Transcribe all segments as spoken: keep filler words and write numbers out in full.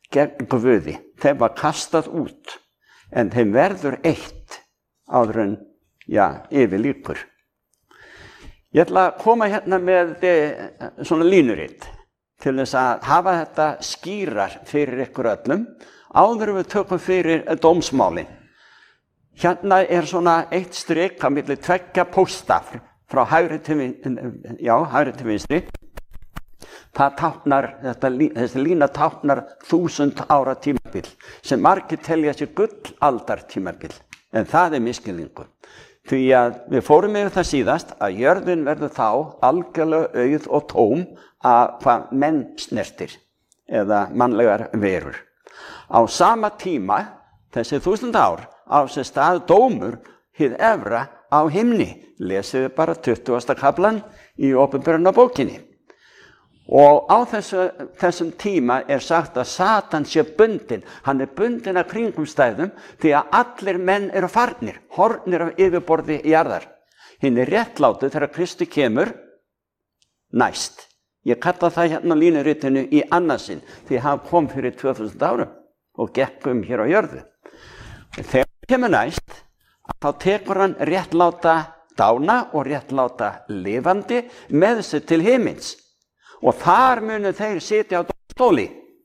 gegn Guði. Þeim var kastað út, en þeim verður eitt áður en, já, yfir líkur. Ég ætla að koma hérna með svona línuritt til þess að hafa þetta skýrar fyrir ykkur öllum, áður við tökum fyrir dómsmálin. Hérna er svona eitt strik á milli tveggja pósta frá hægri til, já, hægri til vinstri. Það táknar, þetta, þessi lína táknar þúsund ára tímabil sem margir telja sér gullaldar tímabil, en það er misskilningur. Því að við fórum yfir það síðast að jörðin verður þá algjörlega auð og tóm að hvað menn snertir eða mannlegar verur. Á sama tíma, þessi þúsund ár, á sér stað dómur hið efra á himni. Lesið bara tuttugasta kaflan í Opinberunarbókinni. Og á þessu, þessum tíma er sagt að Satan sé bundinn. Hann er bundinn af kringumstæðum því að allir menn eru farnir, horfnir af yfirborði jarðar. Hinn er réttlátu þegar Kristi kemur næst. Ég kalla það hérna línuritinu í annarsinn því hann kom fyrir tvö þúsund árum og gekk um hér á jörðu. Þegar hann kemur næst, þá tekur hann réttláta dána og réttláta lifandi með sig til himins. Og þar munu þeir sitja á dómstóli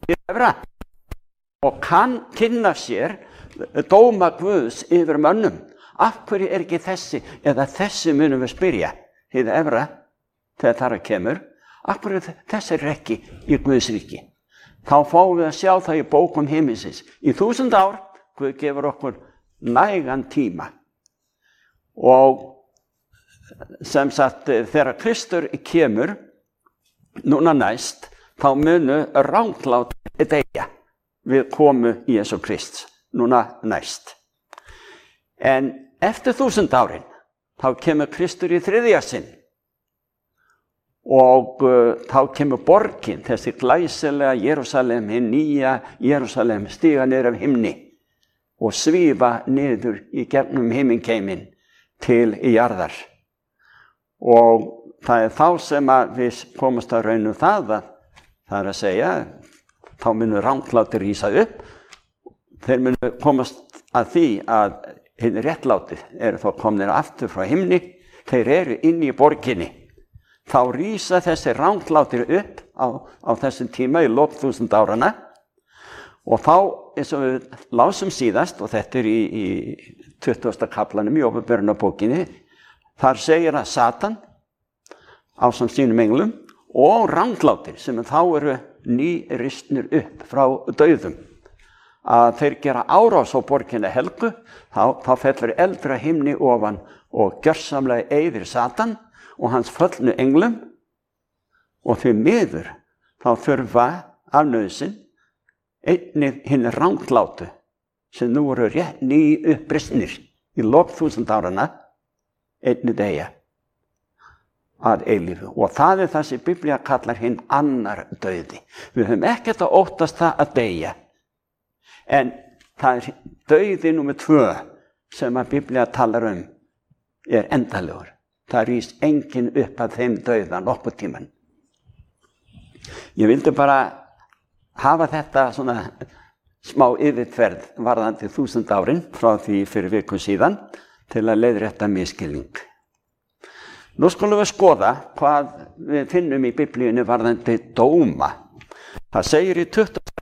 og kann kynna sér dóma Guðs yfir mönnum. Af hverju er ekki þessi, eða þessi munum við spyrja, hið efra, þegar þar kemur, af hverju þessi er ekki í Guðs ríki? Þá fáum við að sjá það í bókum himinsins. Í þúsund ár, Guð gefur okkur nægan tíma. Og sem sagt, þegar Kristur kemur, núna næst, þá munu ranglát deyja við komu Jesú Krists, núna næst. En eftir þúsund árin, þá kemur Kristur í þriðja sinn og uh, þá kemur borgin, þessi glæsilega Jerúsalem, hinn nýja Jerúsalem, stíga niður af himni og svífa niður í gegnum himinkeimin til í jarðar. Og það er þá sem að við komast að raun um það að það er að segja, þá munu ranglátir rísa upp, þeir munu komast að því að hinn réttlátið eru þá komnir aftur frá himni, þeir eru inn í borginni. Þá rísa þessi ranglátir upp á, á þessum tíma í lok þúsund árana og þá, eins og við lásum síðast, og þetta er í, í tuttugasta kaflanum í Opinberunarbókinni, þar segir að Satan ásamt sínum englum og ranglátir sem þá eru nýristnir upp frá dauðum, að þeir gera árás á borginni Helgu, þá, þá fellur eldur af himni ofan og gjörsamlega eyðir Satan og hans föllnu englum og því miður þá þurfa af nauðsyn einnig hinn ranglátu sem nú eru rétt ný uppristnir í lok þúsund árana einnig deyja að eilífu. Og það er það sem Biblía kallar hinn annar dauði. Við höfum ekkert að óttast það að deyja. En það er dauði númer tvö sem að Biblía talar um er endalegur. Það rís enginn upp að þeim dauða nokkuð tíman. Ég vildi bara hafa þetta svona smá yfirferð varðandi þúsund árin frá því fyrir viku síðan til að leiðrétta misskilning. Nú skulum við skoða hvað við finnum í Biblíunni varðandi dóma. Það segir í tuttugasta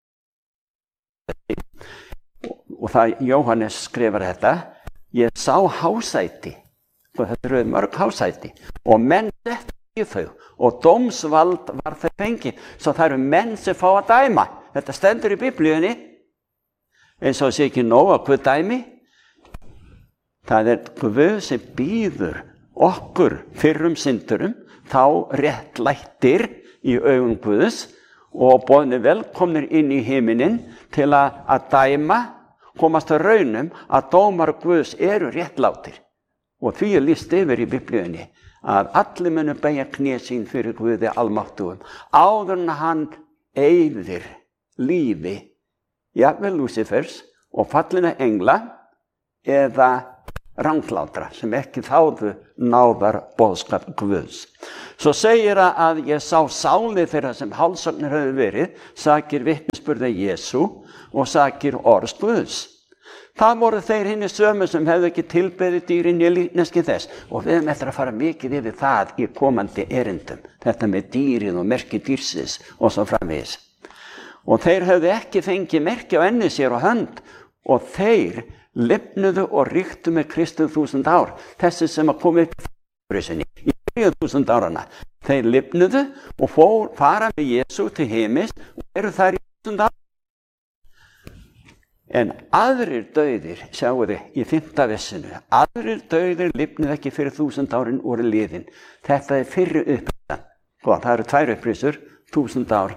og það Jóhannes skrifar þetta, ég sá hásæti, og þetta eru mörg hásæti, og menn setti í þau, og dómsvald var þau fengið, svo það eru menn sem fá að dæma. Þetta stendur í Biblíunni, eins og sé ekki nóg að Guð dæmi. Það er Guð sem býður okkur fyrrum syndurum þá réttlættir í augum Guðs og boðnir velkomnir inn í himinin til að, að dæma, komast að raunum að dómar Guðs eru réttlátir. Og því er lýst yfir í Biblíunni að allir munu beygja kné sín fyrir Guði almáttugum áður en hann eyðir lífi, jafnvel Lúsifers og fallina engla eða ranglátra sem ekki þáðu náðar boðskap Guðs. Svo segir að ég sá sálir þeirra sem hálsagnir höfðu verið, sakir vitnisburði Jesú og sakir orðs Guðs. Það voru þeir hinni sömu sem hefðu ekki tilbeðið dýrin í líkneski þess og við höfum eftir að fara mikið yfir það í komandi erindum, þetta með dýrin og merki dýrsins og svo framvegis. Og þeir höfðu ekki fengið merki á enni sér og hönd og þeir lifnuðu og ríktu með Kristu þúsund ár, þessi sem að koma upp í byrjuð þúsund árana. Þeir lifnuðu og fór, fara með Jesú til heimis og eru þar í þúsund ár. En aðrir dauðir, sjáu þið í fimmta vessinu, aðrir dauðir lifnuðu ekki fyrir þúsund árin voru liðin. Þetta er fyrri upprisan. Það eru tvær upprisur, þúsund ár.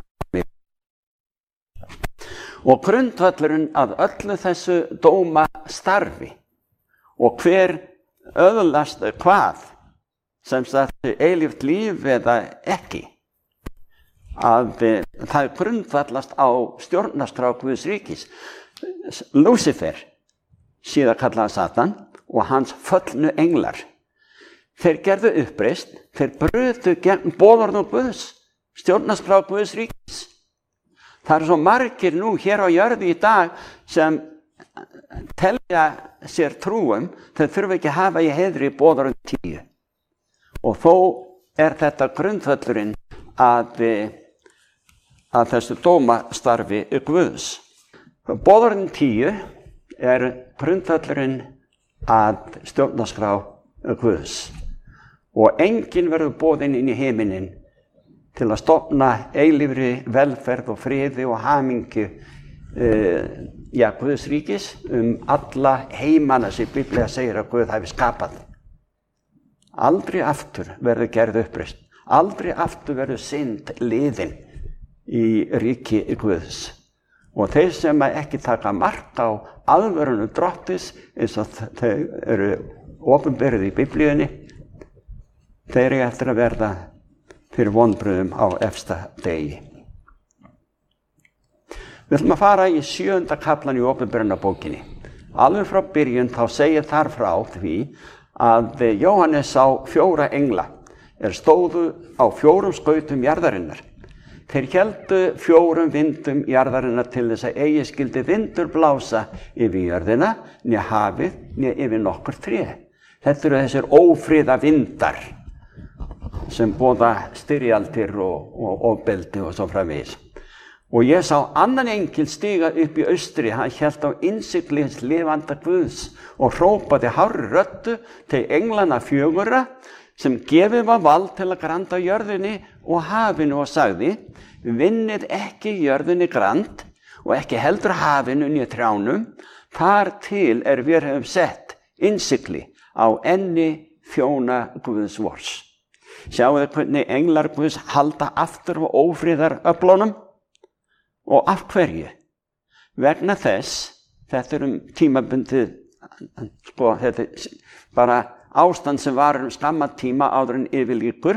Og grundvöllurinn að öllu þessu dóma starfi og hver öðlast hvað, sem sagt eilíft líf eða ekki, að það grundvallast á stjórnarskrá Guðs ríkis. Lúsifer, síðan kallaði Satan, og hans föllnu englar, þeir gerðu uppreist, þeir brutu gegn boðorðum Guðs, stjórnarskrá Guðs ríkis. Það eru svo margir nú hér á jörðu í dag sem telja sér trúum, þeir þurfa ekki að hafa í heiðri boðorðum tíu. Og þó er þetta grundvöllurinn að, að þessu dómastarfi Guðs. Boðorðin tíu er grundvöllurinn að stjórnarskrá Guðs og enginn verður boðinn inn í heiminin til að stofna eilífri velferð og friði og hamingju uh, ja, Guðs ríkis um alla heimana sem Biblía segir að Guð hafi skapað. Aldrei aftur verður gerð uppreist, aldrei aftur verður synd liðin í ríki Guðs. Og þeir sem ekki taka mark á alvörunu Drottis, eins og þeir eru opinberið í Biblíunni, þeir eru eftir að verða fyrir vonbrigðum á efsta degi. Við ætlum að fara í sjöunda kaflan í opinberunarbókinni. Alveg frá byrjun þá segir þar frá því að Jóhannes sá fjóra engla er stóðu á fjórum skautum jarðarinnar. Þeir héldu fjórum vindum jarðarinnar til þess að eigi skyldi vindur blása yfir jörðina, né hafið, né yfir nokkur tré. Þetta eru þessir ófriða vindar sem boða styrjaldir og, og ofbeldi og svo framvegis. Og ég sá annan engil stíga upp í austri, hann hélt á innsigli hins lifanda Guðs og hrópaði hárri röddu til englana fjögurra sem gefið var vald til að granda jörðinni og hafinu og sagði: vinnið ekki jörðinni grand og ekki heldur hafinu né trjánum, þar til er við höfum sett innsigli á enni þjóna Guðs vors. Sjáu þið hvernig englar Guðs halda aftur á ófriðaröflunum? Og af hverju? Vegna þess, þetta er um tímabundið, sko, þetta er bara ástand sem var um skamma tíma áður en yfir lýkur,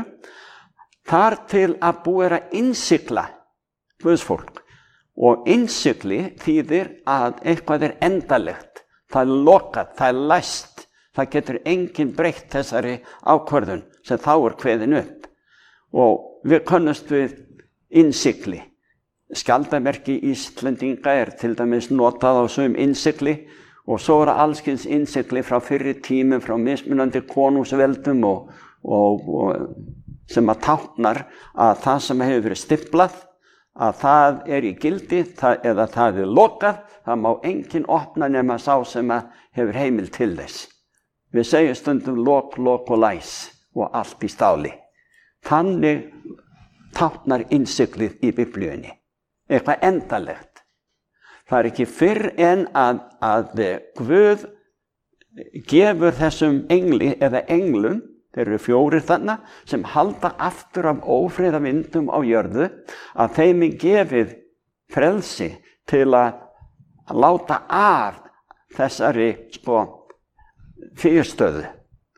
þar til að búið er að innsigla Guðsfólk. Og innsigli þýðir að eitthvað er endalegt, það er lokað, það er læst, það getur enginn breytt þessari ákvörðun sem þá er kveðin upp. Og við könnumst við innsigli. Skjaldarmerki Íslendinga er til dæmis notað á sum innsigli og svo eru allskyns innsigli frá fyrri tímum, frá mismunandi konungsveldum og, og, og sem að táknar að það sem hefur verið stiflað, að það er í gildi það, eða það er lokað, það má enginn opna nema sá sem að hefur heimil til þess. Við segjum stundum lok, lok og læs og allt í stáli. Þannig táknar innsiglið í Biblíunni. Eitthvað endalegt. Það er ekki fyrr en að, að Guð gefur þessum engli eða englum, þeir eru fjórir þarna, sem halda aftur af ófriðavindum á jörðu, að þeim er gefið frelsi til að láta af þessari sko, fyrirstöðu.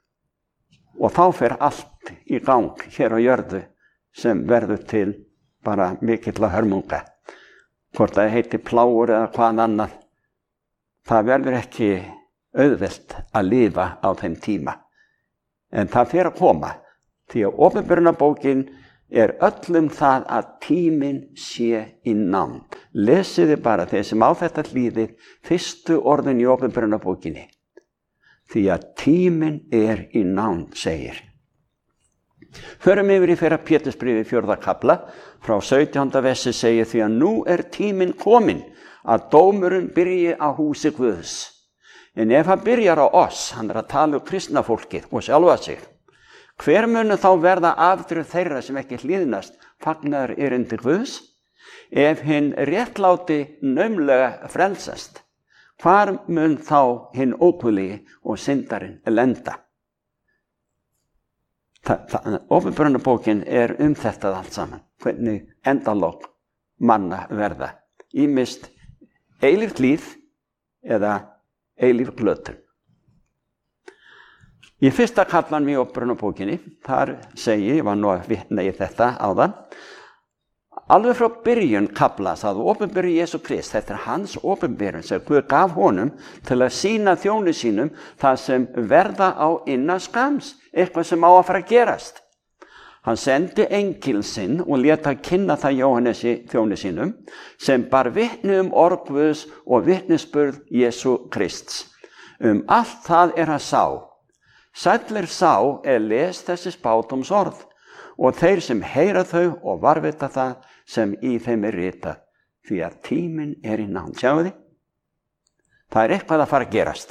Og þá fer allt í gang hér á jörðu sem verður til bara mikilla hörmunga. Hvort það heiti plágur eða hvað annað, það verður ekki auðvelt að lifa á þeim tíma. En það fer að koma, því að Åpenbarunarbókin er öllum það að tíminn sé í nánd. Lesiði bara þeir sem á þetta hlýðið fyrstu orðin í Åpenbarunarbókinni. Því að tíminn er í nánd, segir. Förum yfir í fyrra Pétursbréfi fjórða kafla, frá sautjánda versi segir því að nú er tíminn kominn að dómurinn byrji á húsi Guðs. En ef hann byrjar á oss, hann er að tala um kristna fólkið og sjálfa sig, hver munu þá verða afdrif þeirra sem ekki hlýðnast fagnaðar erindi Guðs? Ef hinn réttláti naumlega frelsast, hvar mun þá hinn óguðligi og syndarinn lenda? Åpenbarunarbókin er um þetta allt saman, hvernig endalok manna verða, ýmist eilíft líf eða eilíf glötun. Í fyrsta kaflanum í Åpenbarunarbókinni, þar segi, ég var nú að vitna í þetta áðan, alveg frá byrjun kaflans að opinbera Jesú Krist, þetta er hans opinberun sem Guð gaf honum til að sýna þjóni sínum það sem verða á innan skams, eitthvað sem á að fara að gerast. Hann sendi engil sinn og lét að kynna það Jóhannesi þjóni sínum sem bar vitni um orð Guðs og vitnisburð Jesú Krists. Um allt það er hann sá. Sæll er sá er les þessi spádóms orð og þeir sem heyra þau og varvita það sem í þeim er ritað, því að tíminn er í nánd. Sjáu þið? Það er eitthvað að fara að gerast.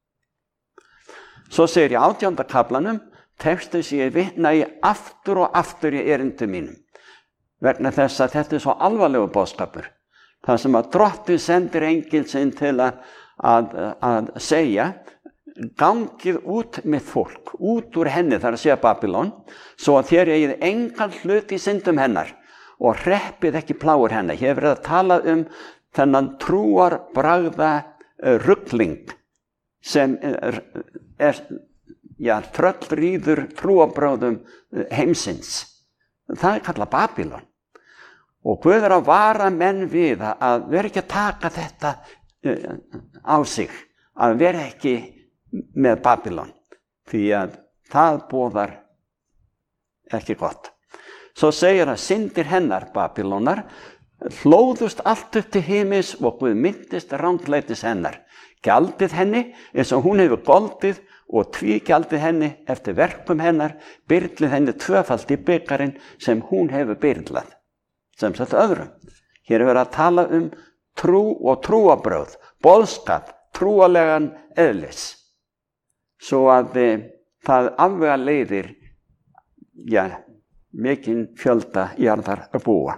Svo segir í átjánda kaflanum, textu sem ég vitna í aftur og aftur í erindum mínum, vegna þess að þetta er svo alvarlegu boðskapur. Það sem að Drottinn sendir engil sinn til að, að, að segja, gangið út með fólk, út úr henni, þar að segja Babylon, svo að þér eigið engan hlut í syndum hennar og hreppið ekki plágur hennar. Ég hef verið að tala um þennan trúar bragða ruggling sem er, er já, tröllrýður trúarbrögðum heimsins. Það er kallað Babylon. Og Guð er að vara menn við að vera ekki að taka þetta á sig, að vera ekki með Babylon, því að það boðar ekki gott. Svo segir að syndir hennar, Babylónar, hlóðust allt upp til himins og Guð myndist ranglætis hennar. Gjaldið henni eins og hún hefur goldið og tvígjaldið henni eftir verkum hennar, byrlið henni tvöfalt í byggarinn sem hún hefur byrlað. Sem sagt öðrum. Hér er verið að tala um trú og trúabrögð, boðskap, trúalegan eðlis. Svo að e, það afvega leiðir, já, mikinn fjölda jarðar að búa.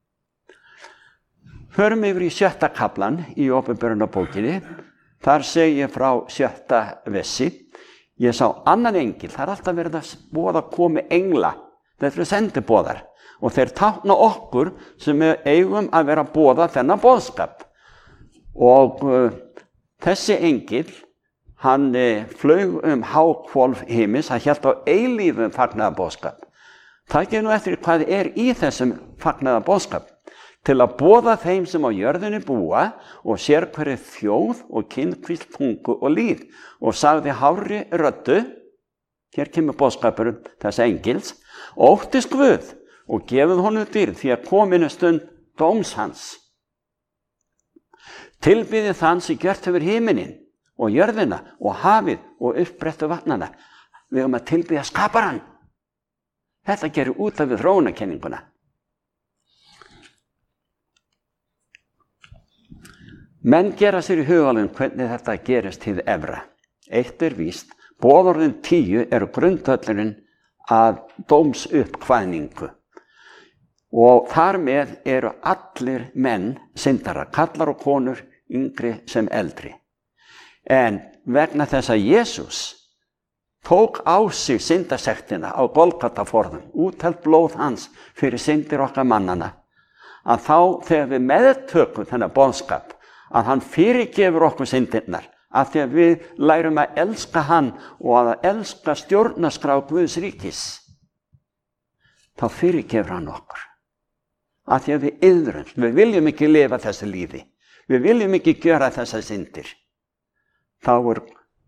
Förum yfir í sjötta kaflan í Åpenbarunarbókinni. Þar segi ég frá sjötta versi. Ég sá annan engil, það er alltaf verið að boða komi engla. Þetta eru sendiboðar og þeir tákna okkur sem við eigum að vera að boða þennan boðskap. Og uh, þessi engil, hann uh, flaug um háhvolf himins, hann hélt á eilífum fagnaðarboðskap. Það ekki nú eftir hvað er í þessum fagnaðarboðskap. Til að boða þeim sem á jörðinni búa og sér hverju þjóð og kynhvísl, tungu og líð. Og sagði hárri röddu, hér kemur boðskapurinn þess engils, óttist Guð og gefið honum dýrð því að kominu stund dóms hans. Tilbyðið þann sem gjört hefur himinin og jörðina og hafið og uppbrettu vatnana. Við höfum að tilbyða skaparann. Þetta gerir út af við þróunarkenninguna. Menn gera sér í hugalinn hvernig þetta gerist hið efra. Eitt er víst, boðorðin tíu eru grundvöllurinn að dómsuppkvæðningu. Og þar með eru allir menn syndarar, kallar og konur, yngri sem eldri. En vegna þess að Jesús tók á sig syndasektina á Golgataforðum, úthelt blóð hans fyrir syndir okkar mannana, að þá þegar við meðtökum þennan boðskap, að hann fyrirgefur okkur syndirnar, að því að við lærum að elska hann og að elska stjórnarskrá Guðs ríkis, þá fyrirgefur hann okkur. Að því að við iðrum, við viljum ekki lifa þessu lífi, við viljum ekki gjöra þessa syndir. Þá er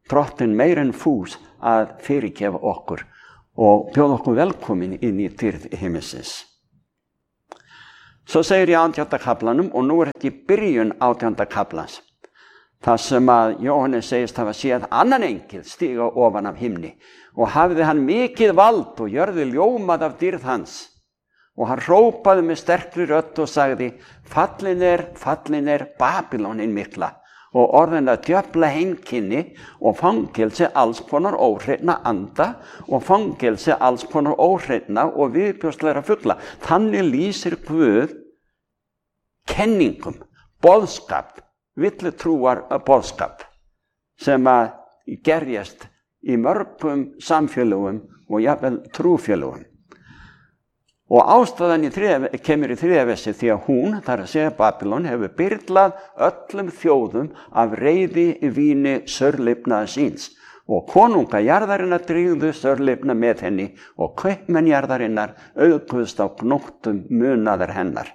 Drottinn meir en fús að fyrirgefa okkur og bjóða okkur velkomin inn í dýrð himinsins. Svo segir í átjánda kaflanum, og nú er þetta í byrjun átjánda kaflans, þar sem að Jóhannes segist hafa séð annan engil stíga ofan af himni og hafði hann mikið vald og jörði ljómað af dýrð hans. Og hann hrópaði með sterkri rödd og sagði, fallin er, fallin er Babylónin mikla og orðin að djöfla heimkynni og fangelsi alls konar óhreinna anda og fangelsi alls konar óhreinna og viðbjóðslegra fugla. Þannig lýsir Guð kenningum, boðskap, villutrúar boðskap sem að gerjast í mörgum samfélögum og jafnvel trúfélögum. Og ástæðan í þriðja, kemur í þriðja versi því að hún, þar að segja Babylon, hefur byrlað öllum þjóðum af reiði víni sörleifnaða síns. Og konunga jarðarinnar drígðu sörleifna með henni og kaupmenn jarðarinnar auðguðst á gnóttum munaðar hennar.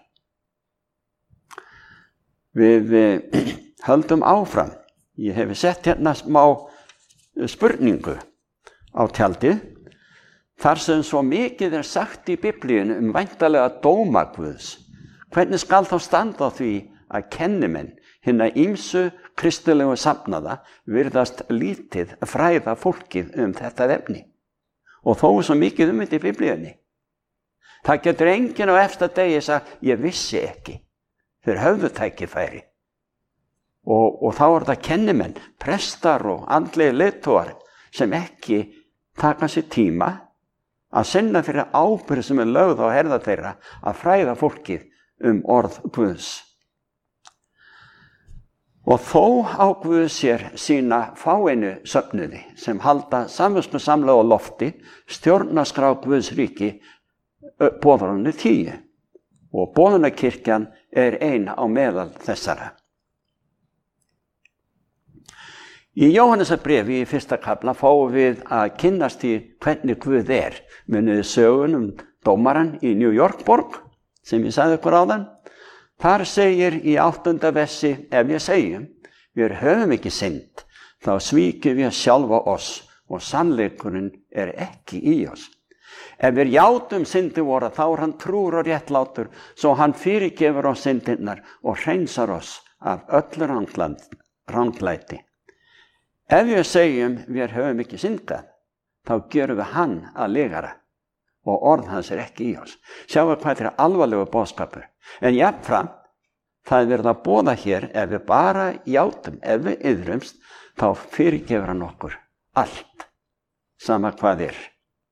Við eh, höldum áfram. Ég hef sett hérna smá spurningu á tjaldið. Þar sem svo mikið er sagt í Biblíunni um væntanlega dóma Guðs, hvernig skal þá standa á því að kennimenn hinna ýmsu kristilegu safnaða virðast lítið fræða fólkið um þetta efni? Og þó svo mikið um þetta í Biblíunni. Það getur enginn á efsta degi sagt, ég vissi ekki, þeir höfðu tækifæri. Og, og þá er það kennimenn, prestar og andlegir leiðtogar sem ekki taka sér tíma að sinna fyrir ábyrgð sem er lögð á herða þeirra að fræða fólkið um orð Guðs. Og þó á Guð sér sína fáeinu söfnuði sem halda samviskusamlega á lofti stjórnarskrá Guðs ríki boðorðunni tíu og boðunarkirkjan er ein á meðal þessara. Í Jóhannesarbréfi í fyrsta kafla fáum við að kynnast í hvernig Guð er. Muniði sögun um dómaran í New York borg, sem ég sagði ykkur áðan. Þar segir í áttunda versi, ef ég segjum, við höfum ekki synd, þá svíkjum við sjálfa oss og sannleikurinn er ekki í oss. Ef við játum syndi vora, þá er hann trúr og réttlátur, svo hann fyrirgefur oss syndirnar og hreinsar oss af öllu ranglæti. Ef við segjum við höfum ekki syndað, þá gerum við hann að legara og orð hans er ekki í oss. Sjáum við hvað þetta er alvarlegur boðskapur. En jafnframt, það er verið að boða hér, ef við bara játum, ef við iðrumst, þá fyrirgefur hann okkur allt, sama hvað er.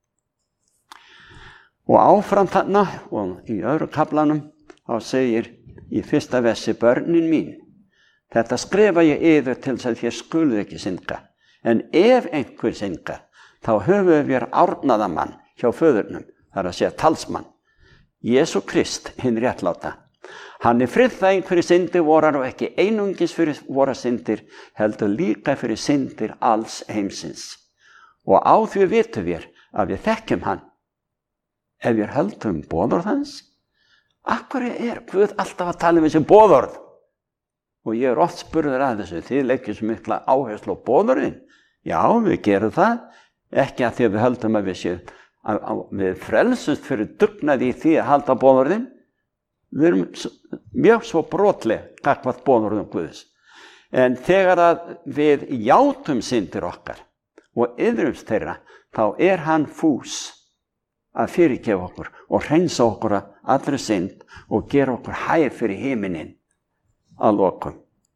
Og áfram þarna, og í öðru kaflanum, þá segir í fyrsta versi, börnin mín, þetta skrifa ég yður til þess að þér skuluð ekki synda. En ef einhver syndar, þá höfum við árnaða mann hjá föðurnum, það er að segja talsmann, Jesú Krist, hinn réttláta. Hann er frið það einhverju syndir vorar og ekki einungis fyrir vora syndir, heldur líka fyrir syndir alls heimsins. Og á því vitum við að við þekkjum hann, ef við höldum boðorð hans. Akkur er Guð alltaf að tala um þessi boðorð? Og ég er oft spurður að þessu, þið leggjum svo mikla áherslu á boðorðin. Já, við gerum það, ekki að því að við höldum að við séum, að, að við frelsumst fyrir dugnaði í því að halda boðorðin. Við erum mjög svo brotleg gagnvart boðorðum Guðs. En þegar að við játum syndir okkar og iðrumst þeirra, þá er hann fús að fyrirgefa okkur og hreinsa okkur að allri synd og gera okkur hæf fyrir himinin að lokum.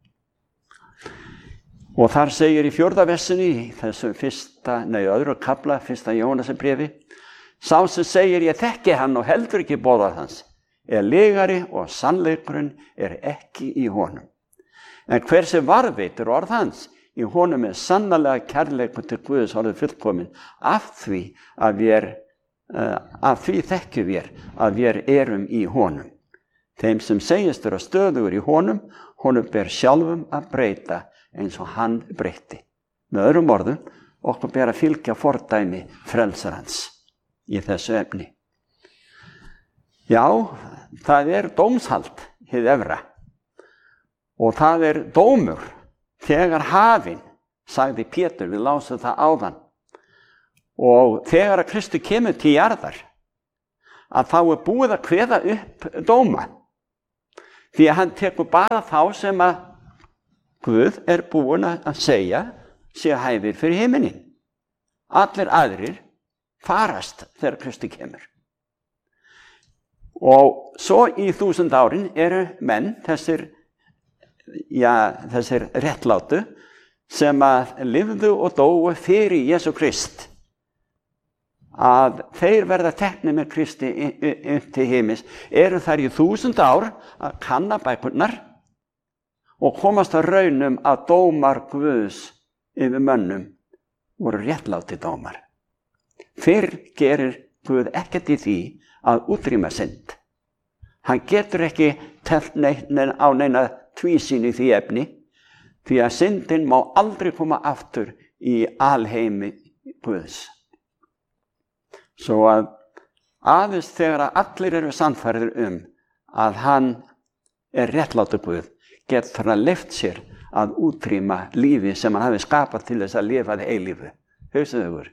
Og þar segir í fjórða versinni, í þessu fyrsta, nei, öðru kafla, fyrsta Jóhannesarbréfi, sá sem segir ég þekki hann og heldur ekki boðað hans, er legari og sannleikurinn er ekki í honum. En hver sem varðveitir orð hans, í honum er sannarlega kærleikur til Guðs orðið fullkomin, af því að við er, uh, af því þekkjum við að við erum í honum. Þeim sem segist vera stöðugur í honum, honum ber sjálfum að breyta eins og hann breytti. Með öðrum orðum, okkur ber að fylgja fordæmi frelsarans í þessu efni. Já, það er dómshald, hið efra. Og það er dómur þegar hafinn sagði Pétur, við lásum það áðan. Og þegar að Kristur kemur til jarðar, að þá er búið að kveða upp dóma. Því að hann tekur bara þá sem að Guð er búin að segja sé hæfir fyrir himinin. Allir aðrir farast þegar Kristur kemur. Og svo í þúsund árin eru menn, þessir, já, þessir réttlátu, sem að lifðu og dóu fyrir Jesú Krist, að þeir verða teknir með Kristi upp til himins, eru þær í þúsund ár að kanna bækurnar og komast að raunum að dómar Guðs yfir mönnum voru réttláti dómar. Fyrr gerir Guð ekkert í því að útrýma synd. Hann getur ekki teflt neina á neina tvísýn í því efni, því að syndin má aldrei koma aftur í alheimi Guðs. Svo að aðeins þegar að allir eru sannfærðir um að hann er réttlátur Guð, getur hann leyft sér að útrýma lífi sem hann hafi skapað til þess að lifa það eilífu. Hugsaðu ykkur.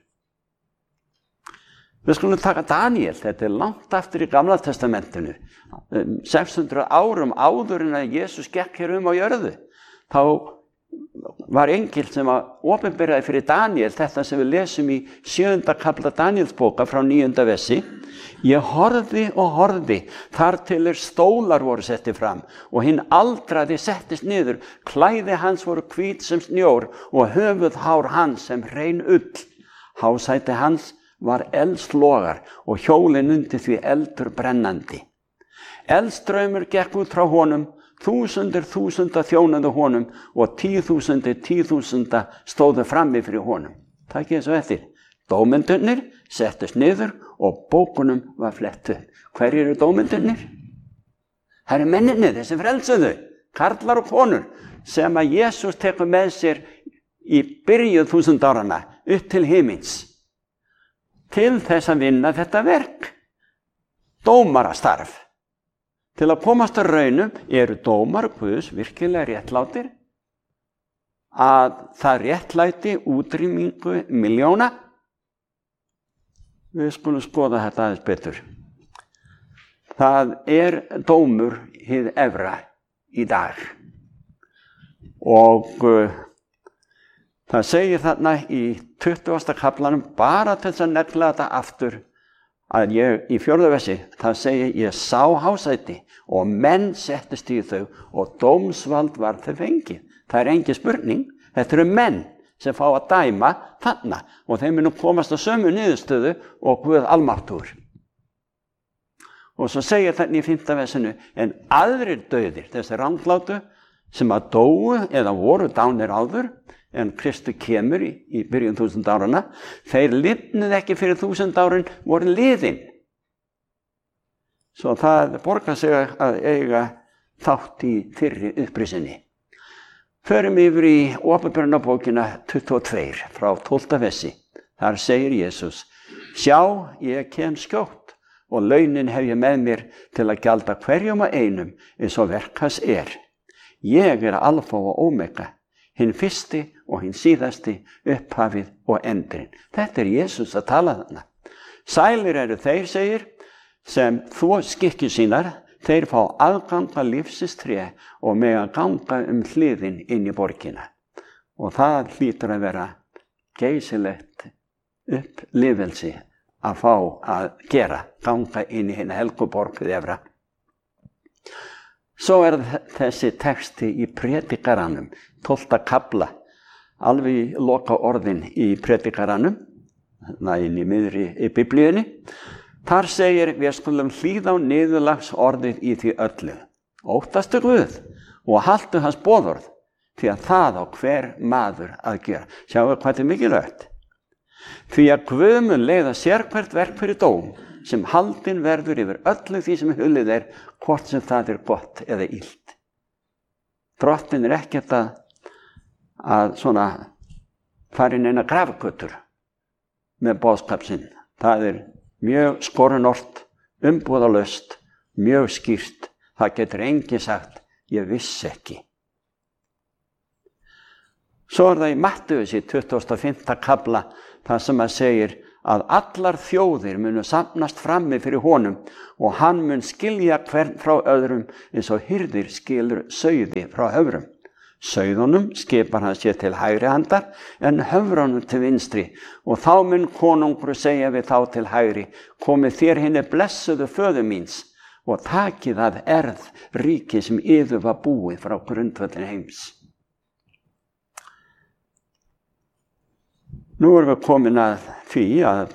Við skulum taka Daníel, þetta er langt aftur í Gamla testamentinu, sex hundruð árum áður en að Jesús gekk hér um á jörðu. Þá var engil sem að opinberaði fyrir Daníel þetta sem við lesum í sjöunda kafla Daníelsbóka frá níunda versi. Ég horfði og horfði þar til er stólar voru setti fram og hinn aldraði settist niður, klæði hans voru hvít sem snjór og höfuðhár hans sem hrein ull. Hásæti hans var eldslogar og hjólin undir því eldur brennandi. Eldstraumur gekk út frá honum, þúsundir þúsunda þjónaðu honum og tíðþúsundir tíðþúsunda stóðu frammi fyrir honum. Takk ég svo eftir. Dómendurnir settust niður og bókunum var flett upp. Hverjir eru dómendurnir? Það eru menninni, þessi frelsuðu, karlar og konur, sem að Jesús tekur með sér í byrjuð þúsund árana upp til himins, til þess að vinna þetta verk. Dómarastarf. Til að komast að raunum eru dómar Guðs virkilega réttlátir, að það réttlæti útrýmingu miljóna. Við skulum skoða þetta aðeins betur. Það er dómur hið efra í dag. Og uh, það segir þarna í tuttugasta kaflanum, bara til þess að negla þetta aftur, að ég í fjórða versi, það segir ég sá hásæti og menn settist í þau og dómsvald var þau fengið. Það er engin spurning, þetta eru menn sem fá að dæma þarna og þeim munu komast að sömu niðurstöðu og Guð almáttugur. Og svo segir þarna í fimmta versinu, en aðrir dauðir, þessi ranglátu sem að dóu eða voru dánir áður, en Kristur kemur í, í byrjun þúsund árana, þeir lifnuð ekki fyrir þúsund árin, voru liðin. Svo það borgar sig að eiga þátt í fyrri upprisinni. Förum yfir í Åpenbarunarbókina tuttugu og tvö frá tólfta versi. Þar segir Jesús, sjá, ég kem skjótt og launin hef ég með mér til að gjalda hverjum og einum eins og verk hans er. Ég er alfa og omega, hinn fyrsti og hinn síðasti, upphafið og endurinn. Þetta er Jesús að tala þarna. Sælir eru þeir, segir, sem þvo skikkjur sínar, þeir fá aðgang að lífsins tré og mega ganga um hliðin inn í borgina. Og það hlýtur að vera geysilegt upplifelsi að fá að gera, ganga inn í hina helguborgið efra. Svo er þessi texti í Predikaranum, tólfta kafla, alveg í loka orðin í Predikaranum, inn í miðri í biblíunni. Þar segir, við skulum hlýða á niðurlags orðið í því öllu. Óttastu Guð og haltu hans boðorð, því að það á hver maður að gera. Sjáu hvað þetta er mikilvægt. Því að Guð mun leiða sérhvert verk fyrir dóm, sem haldin verður yfir öllu því sem hulið er, hvort sem það er gott eða illt. Drottinn er ekkert að, að svona fara inn eina grafgötur með boðskap sinn. Það er mjög skorinort, umbúðalaust, mjög skýrt. Það getur enginn sagt, ég vissi ekki. Svo er það í Mattheus í tuttugasta og fimmta kafla þar sem að segir að allar þjóðir munu safnast frammi fyrir honum og hann mun skilja hvern frá öðrum eins og hirðir skilur sauði frá höfrum. Sauðunum skipar hann sér til hægri handar en höfrunum til vinstri og þá mun konungur segja við þá til hægri, komið þér hinni blessuðu föður míns og takið að erð ríki sem yður var búið frá grundvöllin heims. Nú erum við komin að því að,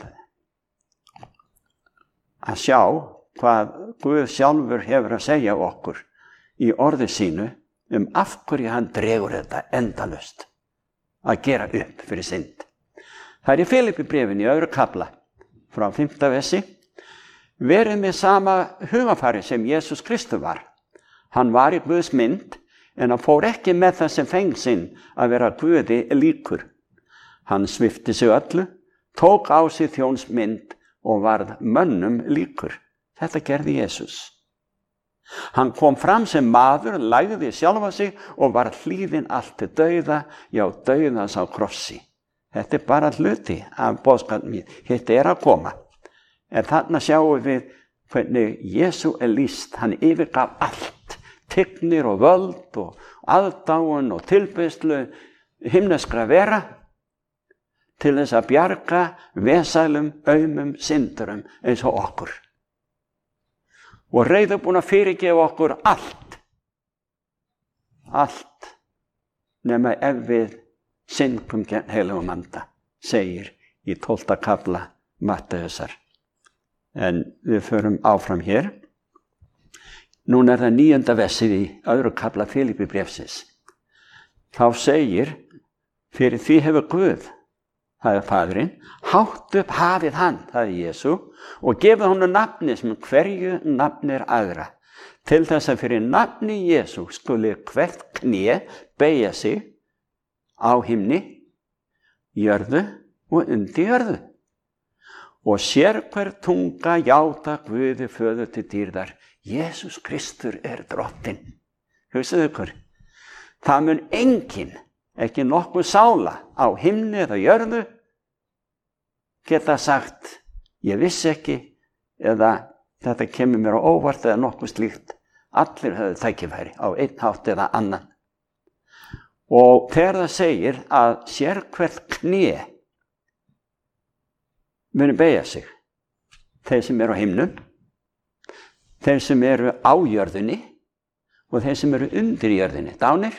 að sjá hvað Guð sjálfur hefur að segja okkur í orði sínu um af hverju hann dregur þetta endalaust að gera upp fyrir synd. Það er í Filippibréfinu í öðru kafla frá fimmta versi. Verið með sama hugafari sem Jesús Kristur var. Hann var í Guðs mynd en hann fór ekki með það sem feng sinn að vera Guði líkur. Hann svipti sig öllu, tók á sig þjónsmynd og varð mönnum líkur. Þetta gerði Jesús. Hann kom fram sem maður, lagði sjálfa sig og var hlýðinn allt til dauða, já dauðans á krossi. Þetta er bara hluti af boðskapnum, þetta er að koma. En þarna sjáum við hvernig Jesú er lýst, hann yfirgaf allt, tignir og völd og aðdáun og tilbeiðslu himneskra vera, til þess að bjarga vesælum, aumum syndurum eins og okkur. Og reiðubúin að fyrirgefa okkur allt. Allt nema ef við syndum gegn heilögum anda, segir í tólfta kafla Mattheusar. En við förum áfram hér. Núna er það níunda versið í öðru kafla Filippibréfsins. Þá segir, fyrir því hefur Guð, það er Faðirinn, hátt upp hafið hann, það er Jesú, og gefið honum nafni sem hverju nafni er aðra, til þess að fyrir nafni Jesú skuli hvert kné beygja sig á himni, jörðu og undir jörðu. Og sér hver tunga játa Guði föður til dýrðar, Jesús Kristur er drottinn. Hugsaðu ykkur, það mun enginn, ekki nokkuð sála á himni eða jörðu, geta sagt, ég vissi ekki, eða þetta kemur mér á óvart eða nokkuð slíkt. Allir höfðu tækifæri á einn hátt eða annan. Og þegar það segir að sérhvert kné muni beygja sig, þeir sem eru á himnum, þeir sem eru á jörðinni og þeir sem eru undir jörðinni, dánir,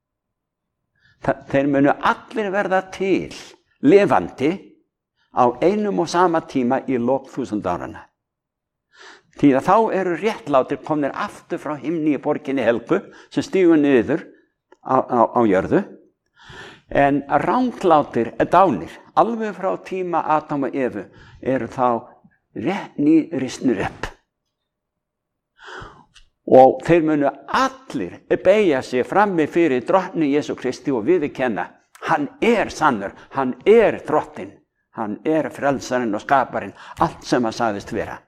þeir munu allir verða til lifandi á einum og sama tíma í lok þúsund árana. Því að þá eru réttlátir komnir aftur frá himni í borginni helgu sem stígur niður á, á, á jörðu, en ranglátir dánir, alveg frá tíma Adam og Evu, eru þá rétt nýrisnir upp. Og þeir munu allir beygja sig frammi fyrir drottni Jesú Kristi og viðurkenna, hann er sannur, hann er drottinn, hann er frelsarinn og skaparinn, allt sem hann sagðist vera.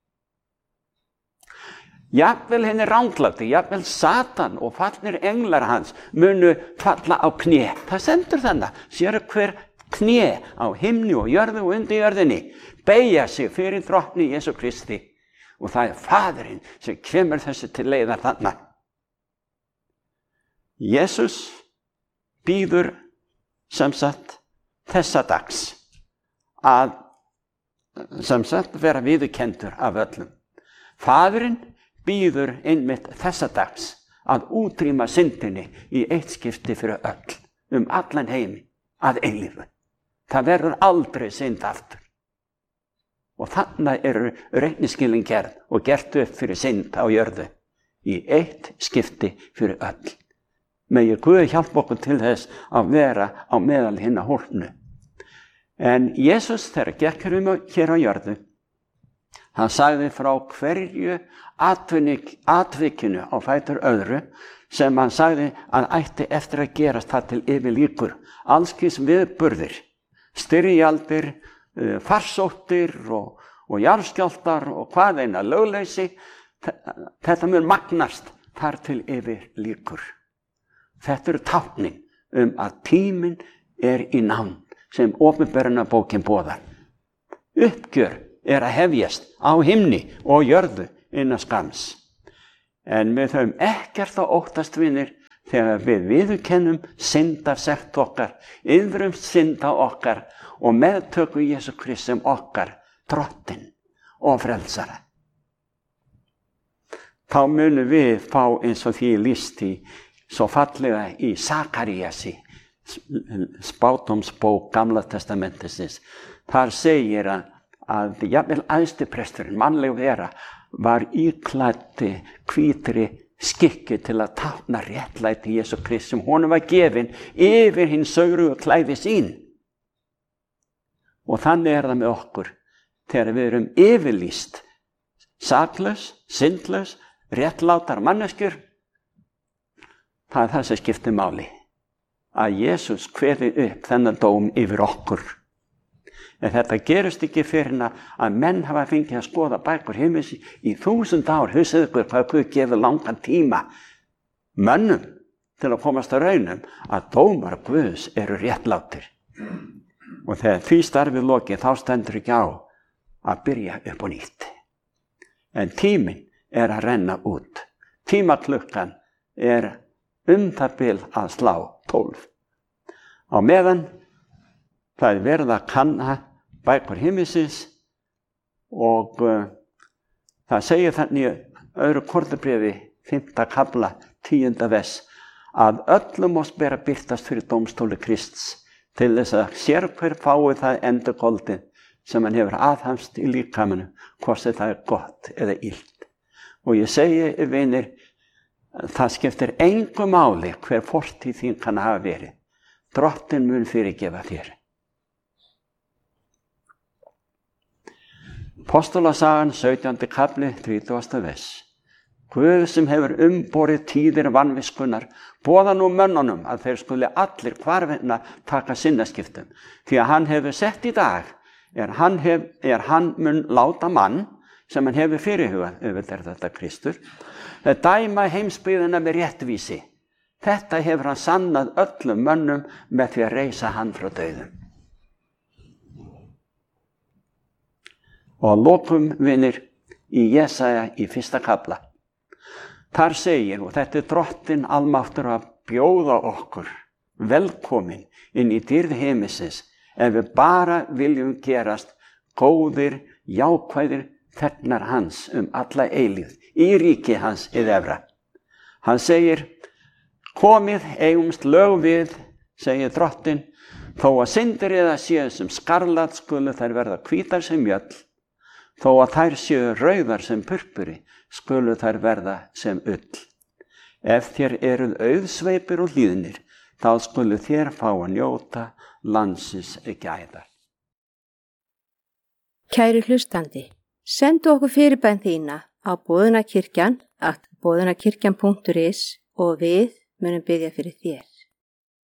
Jafnvel henni rangláti, jafnvel Satan og fallnir englar hans munu falla á kné. Það sendur þannig, sér hver kné á himni og jörðu og undir jörðinni beygja sig fyrir drottni Jesú Kristi. Og það er Faðirinn sem kemur þessu til leiðar þarna. Jesús býður sem sagt þessa dags að sem sagt vera viðurkenndur af öllum. Faðirinn býður einmitt þessa dags að útrýma syndinni í eitt skipti fyrir öll, um allan heimi, að eilífu. Það verður aldrei synd aftur. Og þannig eru reikningsskilin gerð og gert upp fyrir synd á jörðu í eitt skipti fyrir öll. Megi Guð hjálpa okkur til þess að vera á meðal hinna hólpnu. En Jesús þegar gekk hér á jörðu, hann sagði frá hverju atvikinu á fætur öðru sem hann sagði að ætti eftir að gerast það til yfir líkur. Allskis viðburðir, styrjaldir, farsóttir og, og jarðskjálftar og hvað eina lögleysi, þetta mun magnast þar til yfir líkur. Þetta eru táknin um að tíminn er í nánd sem opinberunarbókin boðar. Uppgjör er að hefjast á himni og jörðu innan skams. En við höfum ekkert að óttast vinir þegar við viðurkennum synd af sekt okkar, yðrum synd á okkar og meðtöku Jesú Krist sem okkar, drottinn og frelsara. Þá munum við fá eins og því lýst í svo fallega í Sakaríasi, spádómsbók Gamla testamentisins. Þar segir að, að jafnvel æðsti presturinn, mannleg vera, var íklæddi hvítri skikki til að tákna réttlæti Jesú Krist sem honum var gefin yfir hinn sögrugu klæði sín. Og þannig er það með okkur þegar við erum yfirlýst, saklaus, syndlaus, réttlátar manneskjur. Það er það sem skiptir máli, að Jesús kveði upp þennan dóm yfir okkur. En þetta gerist ekki fyrir að menn hafa fengið að skoða bækur himins í þúsund ár. Hugsið ykkur hvað Guð gefur langan tíma mönnum til að komast að raunum að dómar Guðs eru réttlátir. Og þegar því starfið lokið þá stendur ekki á að byrja upp á nýtt. En tíminn er að renna út. Tímaklukkan er um það bil að slá tólf. Á meðan það er verið að kanna bækur himinsins og uh, það segir þannig í öðru Korintubréfi, fimmta kafla, tíunda vers, að öllum oss ber að birtast fyrir dómstóli Krists til þess að sérhver fái það endurgoldið sem hann hefur aðhamst í líkamanum, hvort sem það er gott eða illt. Og ég segi, vinir, það skiptir engu máli hver fortíð þín kann hafa verið. Drottinn mun fyrirgefa þér. Apostolasagan, sautjándi kafli, þrítugasta vers. Guð sem hefur umborið tíðir vanviskunnar, boða nú mönnunum að þeir skuli allir hvarvetna taka sinnaskiptum. Því að hann hefur sett í dag, er hann, hef, er hann mun láta mann, sem hann hefur fyrirhugað, auðvitað er þetta Kristur, að dæma heimsbyggðina með réttvísi. Þetta hefur hann sannað öllum mönnum með því að reisa hann frá dauðum. Og að lokum, vinir, í Jesaja í fyrsta kafla. Þar segir, og þetta er Drottinn almáttur að bjóða okkur velkomin inn í dýrð heimisins, ef við bara viljum gerast góðir, jákvæðir þegnar hans um alla eilífð, í ríki hans hið efra. Hann segir, komið eigumst lög við, segir Drottinn, þó að syndir eða séu sem skarlat skulu þær verða hvítar sem mjöll, þó að þær séu rauðar sem purpuri, skulu þær verða sem ull. Ef þér eruð auðsveipir og hlýðnir, þá skulu þér fá að njóta landsins gæðar. Kæri hlustandi, sendu okkur fyrirbæn þína á boðunarkirkjan at boðunarkirkjan punktur is og við munum biðja fyrir þér.